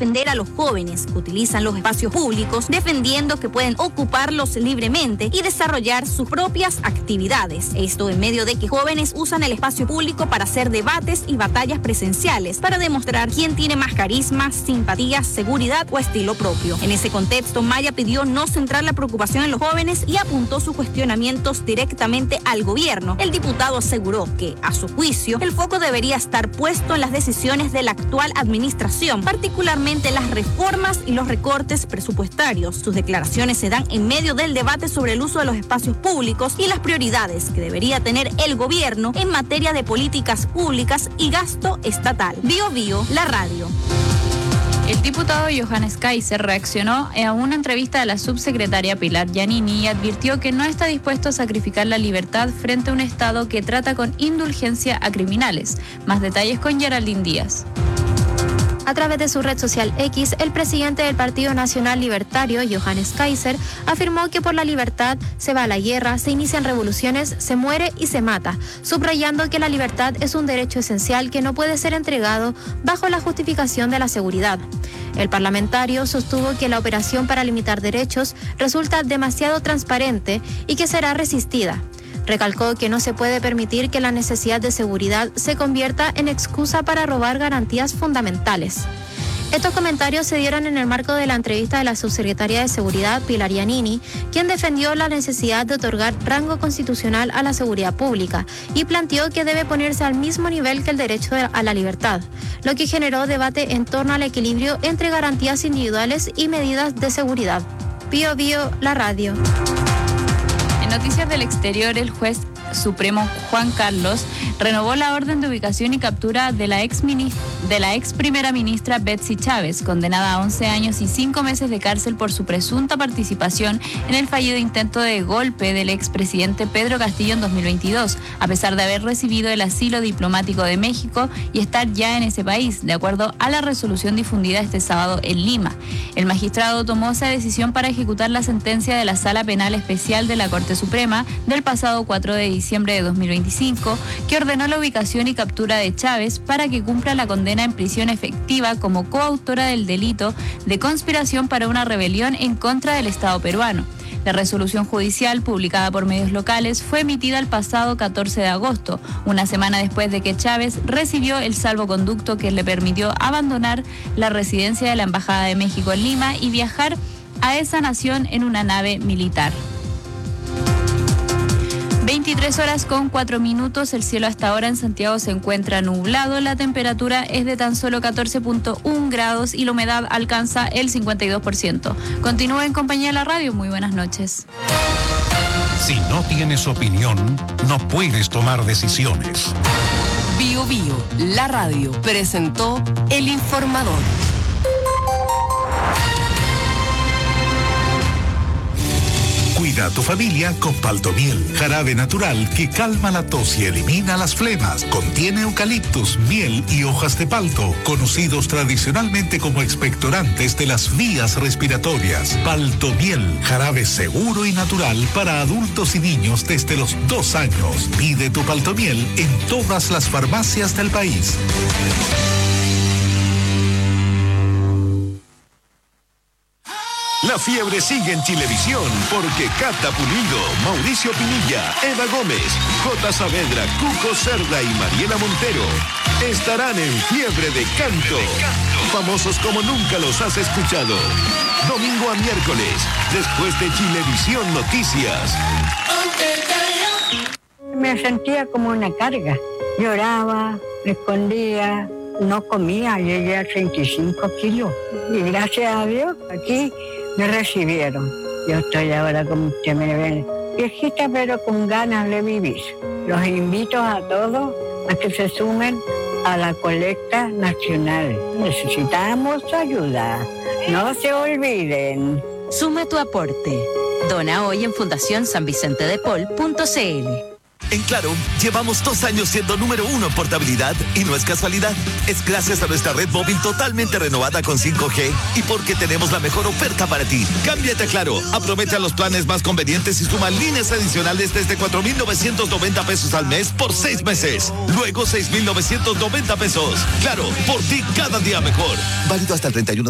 defender a los jóvenes que utilizan los espacios públicos, defendiendo que pueden ocuparlos libremente y desarrollar sus propias actividades. Esto en medio de que jóvenes usan el espacio público para hacer debates y batallas presenciales, para demostrar quién tiene más carisma, simpatía, seguridad o estilo propio. En ese contexto, Maya pidió no centrar la preocupación en los jóvenes y apuntó sus cuestionamientos directamente al gobierno. El diputado aseguró que, a su juicio, el foco debería estar puesto en las decisiones de la actual administración, particularmente las reformas y los recortes presupuestarios. Sus declaraciones se dan en medio del debate sobre el uso de los espacios públicos y las prioridades que debería tener el gobierno en materia de políticas públicas y gasto estatal. Bio Bio, la radio. El diputado Johannes Kaiser reaccionó a una entrevista de la subsecretaria Pilar Giannini y advirtió que no está dispuesto a sacrificar la libertad frente a un Estado que trata con indulgencia a criminales. Más detalles con Geraldine Díaz. A través de su red social X, el presidente del Partido Nacional Libertario, Johannes Kaiser, afirmó que por la libertad se va a la guerra, se inician revoluciones, se muere y se mata, subrayando que la libertad es un derecho esencial que no puede ser entregado bajo la justificación de la seguridad. El parlamentario sostuvo que la operación para limitar derechos resulta demasiado transparente y que será resistida. Recalcó que no se puede permitir que la necesidad de seguridad se convierta en excusa para robar garantías fundamentales. Estos comentarios se dieron en el marco de la entrevista de la subsecretaria de Seguridad, Pilar Giannini, quien defendió la necesidad de otorgar rango constitucional a la seguridad pública y planteó que debe ponerse al mismo nivel que el derecho a la libertad, lo que generó debate en torno al equilibrio entre garantías individuales y medidas de seguridad. Bio Bio, la radio. Noticias del exterior, el juez supremo Juan Carlos renovó la orden de ubicación y captura de la ex primera ministra Betsy Chávez, condenada a 11 años y 5 meses de cárcel por su presunta participación en el fallido intento de golpe del expresidente Pedro Castillo en 2022, a pesar de haber recibido el asilo diplomático de México y estar ya en ese país, de acuerdo a la resolución difundida este sábado en Lima. El magistrado tomó esa decisión para ejecutar la sentencia de la Sala Penal Especial de la Corte Suprema del pasado 4 de diciembre de 2025, que ordenó la ubicación y captura de Chávez para que cumpla la condena en prisión efectiva como coautora del delito de conspiración para una rebelión en contra del Estado peruano. La resolución judicial, publicada por medios locales, fue emitida el pasado 14 de agosto, una semana después de que Chávez recibió el salvoconducto que le permitió abandonar la residencia de la Embajada de México en Lima y viajar a esa nación en una nave militar. 23:04, el cielo hasta ahora en Santiago se encuentra nublado, la temperatura es de tan solo 14.1 grados y la humedad alcanza el 52%. Continúa en compañía de la radio, muy buenas noches. Si no tienes opinión, no puedes tomar decisiones. Bio Bio, la radio, presentó El Informador. Cuida a tu familia con Paltomiel, jarabe natural que calma la tos y elimina las flemas. Contiene eucaliptus, miel y hojas de palto, conocidos tradicionalmente como expectorantes de las vías respiratorias. Paltomiel, jarabe seguro y natural para adultos y niños desde los 2 años. Pide tu Paltomiel en todas las farmacias del país. La fiebre sigue en Chilevisión porque Cata Pulido, Mauricio Pinilla, Eva Gómez, J. Saavedra, Cuco Cerda y Mariela Montero estarán en Fiebre de Canto. Famosos como nunca los has escuchado. Domingo a miércoles, después de Chilevisión Noticias. Me sentía como una carga. Lloraba, me escondía, no comía, llegué a 35 kilos. Y gracias a Dios, aquí me recibieron. Yo estoy ahora, como usted me ven, viejita pero con ganas de vivir. Los invito a todos a que se sumen a la colecta nacional. Necesitamos ayuda. No se olviden. Suma tu aporte. Dona hoy en fundacionsanvicentedepol.cl. En Claro, llevamos 2 años siendo número 1 en portabilidad y no es casualidad. Es gracias a nuestra red móvil totalmente renovada con 5G y porque tenemos la mejor oferta para ti. Cámbiate a Claro, aprovecha los planes más convenientes y suma líneas adicionales desde 4,990 pesos al mes por 6 meses. Luego 6,990 pesos. Claro, por ti cada día mejor. Válido hasta el 31